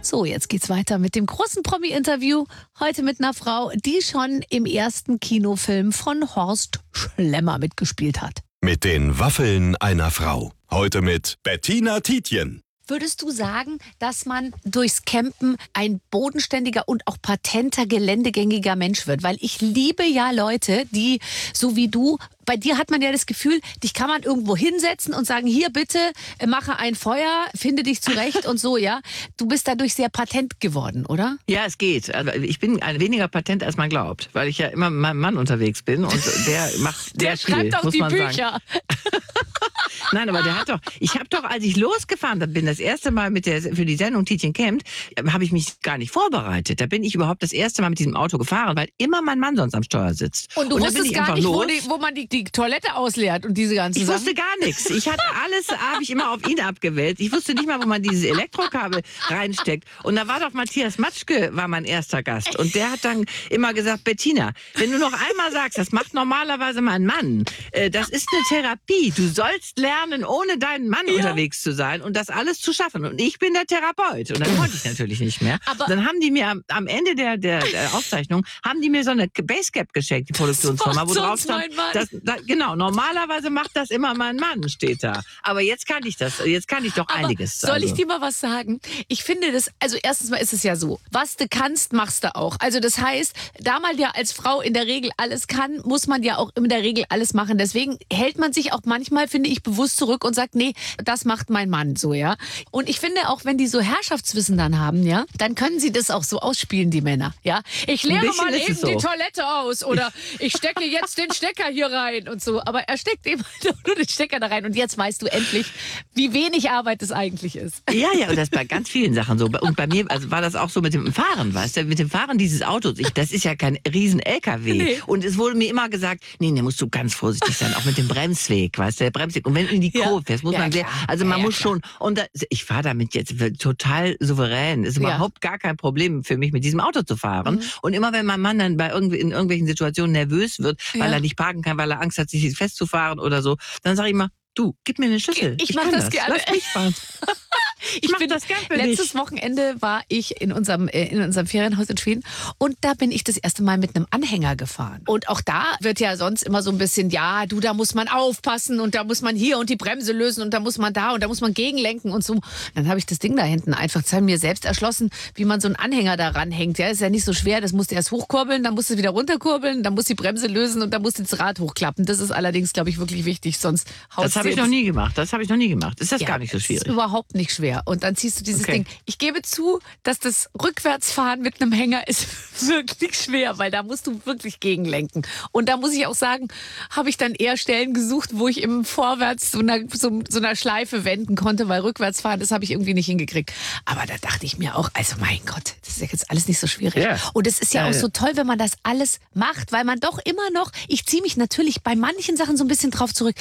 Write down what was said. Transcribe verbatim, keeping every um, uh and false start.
So, jetzt geht's weiter mit dem großen Promi-Interview. Heute mit einer Frau, die schon im ersten Kinofilm von Horst Schlemmer mitgespielt hat. Mit den Waffeln einer Frau. Heute mit Bettina Tietjen. Würdest du sagen, dass man durchs Campen ein bodenständiger und auch patenter, geländegängiger Mensch wird? Weil ich liebe ja Leute, die, so wie du, bei dir hat man ja das Gefühl, dich kann man irgendwo hinsetzen und sagen, hier bitte, mache ein Feuer, finde dich zurecht und so, ja. Du bist dadurch sehr patent geworden, oder? Ja, es geht. Also ich bin ein weniger patent, als man glaubt, weil ich ja immer mit meinem Mann unterwegs bin und der macht der sehr viel, schreibt auch muss die man Bücher. sagen. Nein, aber der hat doch, ich habe doch, als ich losgefahren bin, das erste Mal mit der, für die Sendung Tietjen campt, habe ich mich gar nicht vorbereitet. Da bin ich überhaupt das erste Mal mit diesem Auto gefahren, weil immer mein Mann sonst am Steuer sitzt. Und du und wusstest gar nicht, wo, die, wo man die, die Toilette ausleert und diese ganzen Ich Sachen? wusste gar nichts. Ich hatte alles, habe ich immer auf ihn abgewählt. Ich wusste nicht mal, wo man dieses Elektrokabel reinsteckt. Und da war doch Matthias Matschke, war mein erster Gast. Und der hat dann immer gesagt, Bettina, wenn du noch einmal sagst, das macht normalerweise mein Mann, äh, das ist eine Therapie. Du sollst lernen, ohne deinen Mann ja. unterwegs zu sein und das alles zu schaffen. Und ich bin der Therapeut. Und dann konnte ich natürlich nicht mehr. Aber dann haben die mir am, am Ende der, der, der Aufzeichnung, haben die mir so eine Basecap geschenkt, die Produktionsfirma, wo drauf stand, das, da, genau, normalerweise macht das immer mein Mann, steht da. Aber jetzt kann ich das, jetzt kann ich doch Aber einiges. Soll also. ich dir mal was sagen? Ich finde das, also erstens mal ist es ja so, was du kannst, machst du auch. Also das heißt, da man ja als Frau in der Regel alles kann, muss man ja auch in der Regel alles machen. Deswegen hält man sich auch manchmal, finde ich, bewusst zurück und sagt, nee, das macht mein Mann so, ja. Und ich finde auch, wenn die so Herrschaftswissen dann haben, ja, dann können sie das auch so ausspielen, die Männer, ja. Ich leere mal eben so. die Toilette aus oder ich stecke jetzt den Stecker hier rein und so. Aber er steckt eben nur den Stecker da rein und jetzt weißt du endlich, wie wenig Arbeit es eigentlich ist. Ja, ja, und das ist bei ganz vielen Sachen so. Und bei mir also war das auch so mit dem Fahren, weißt du, mit dem Fahren dieses Autos. Ich, das ist ja kein riesen L K W. Nee. Und es wurde mir immer gesagt, nee, da musst du ganz vorsichtig sein, auch mit dem Bremsweg, weißt du, der Bremsweg. Und wenn du in die Kurve fährst, muss ja, man sehr, also man ja, muss klar. schon, und da, ich fahre damit jetzt total souverän. Ist ja. überhaupt gar kein Problem für mich, mit diesem Auto zu fahren. Mhm. Und immer wenn mein Mann dann bei irgendwie, in irgendwelchen Situationen nervös wird, ja. weil er nicht parken kann, weil er Angst hat, sich festzufahren oder so, dann sage ich immer, du, gib mir eine Schlüssel. Ich, ich mach das, das gerne. Lass mich fahren. Ich, ich bin das gern für Letztes dich. Wochenende war ich in unserem, äh, in unserem Ferienhaus in Schweden und da bin ich das erste Mal mit einem Anhänger gefahren. Und auch da wird ja sonst immer so ein bisschen, ja, du, da muss man aufpassen und da muss man hier und die Bremse lösen und da muss man da und da muss man gegenlenken und so. Dann habe ich das Ding da hinten einfach mir selbst erschlossen, wie man so einen Anhänger da ranhängt. Ja, ist ja nicht so schwer, das musst du erst hochkurbeln, dann musst du wieder runterkurbeln, dann musst du die Bremse lösen und dann musst du das Rad hochklappen. Das ist allerdings, glaube ich, wirklich wichtig, sonst haust Das habe ich noch nie gemacht, das habe ich noch nie gemacht. Ist das ja, gar nicht so schwierig? Ist überhaupt nicht schwer. Und dann ziehst du dieses okay. Ding. Ich gebe zu, dass das Rückwärtsfahren mit einem Hänger ist wirklich schwer, weil da musst du wirklich gegenlenken. Und da muss ich auch sagen, habe ich dann eher Stellen gesucht, wo ich im Vorwärts so einer, so, so einer Schleife wenden konnte, weil Rückwärtsfahren, das habe ich irgendwie nicht hingekriegt. Aber da dachte ich mir auch, also mein Gott, das ist ja jetzt alles nicht so schwierig. Yeah. Und es ist ja, ja auch ja. so toll, wenn man das alles macht, weil man doch immer noch, ich ziehe mich natürlich bei manchen Sachen so ein bisschen drauf zurück,